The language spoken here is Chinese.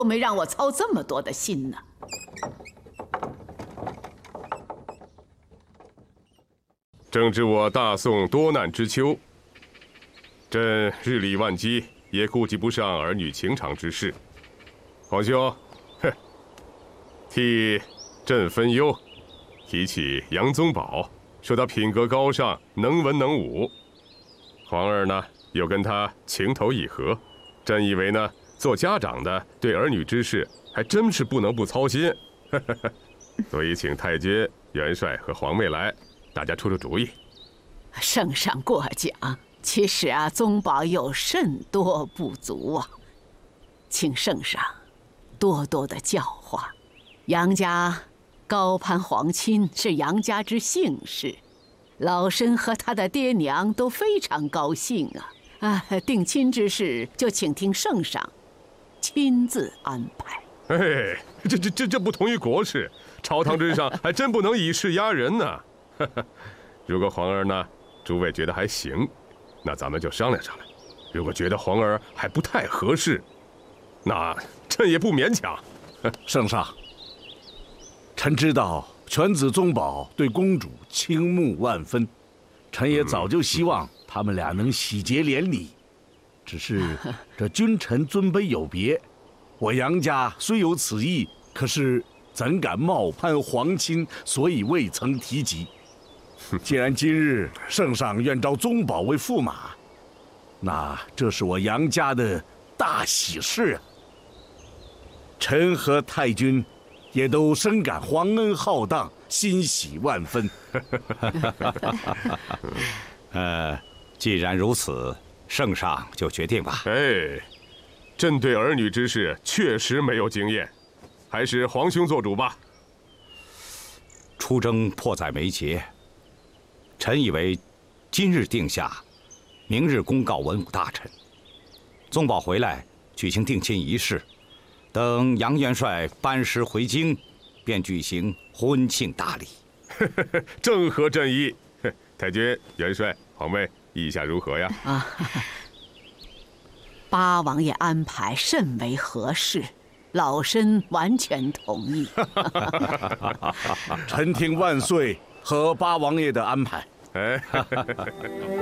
都没让我操这么多的心呢。 正值我大宋多难之秋，朕日理万机，也顾及不上儿女情长之事。皇兄，哼，替朕分忧。提起杨宗保，说他品格高尚，能文能武。皇儿呢，又跟他情投意合。朕以为呢，做家长的对儿女之事，还真是不能不操心。所以请太君、元帅和皇妹来，大家出出主意。 圣上过奖，其实啊，宗保有甚多不足啊，请圣上多多的教化。杨家高攀皇亲是杨家之幸事，老身和他的爹娘都非常高兴啊！定亲之事就请听圣上亲自安排。 哎，这不同于国事，朝堂之上还真不能以势压人呢。如果皇儿呢，诸位觉得还行，那咱们就商量商量；如果觉得皇儿还不太合适，那朕也不勉强。 圣上，臣知道犬子宗保对公主倾慕万分，臣也早就希望他们俩能喜结连理。只是这君臣尊卑有别，我杨家虽有此意，可是怎敢冒攀皇亲，所以未曾提及。既然今日圣上愿召宗保为驸马，那这是我杨家的大喜事啊！臣和太君也都深感皇恩浩荡，欣喜万分。 既然如此，圣上就决定吧。 哎，朕对儿女之事确实没有经验，还是皇兄做主吧。 出征迫在眉睫，臣以为今日定下，明日公告文武大臣，宗保回来举行定亲仪式，等杨元帅班师回京，便举行婚庆大礼。 正合朕意。太君、元帅、皇妹，意下如何呀？ 八王爷安排甚为合适，老身完全同意。 臣听万岁和八王爷的安排。 哎。